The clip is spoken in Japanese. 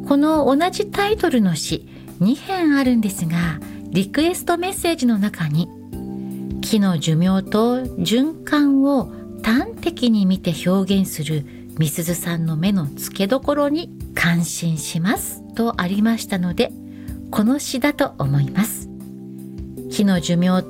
この同じタイトルの詩2編あるんですが、リクエストメッセージの中に木の寿命と循環を端的に見て表現するみすずさんの目の付けどころに感心しますとありましたので、この詩だと思います。木の寿命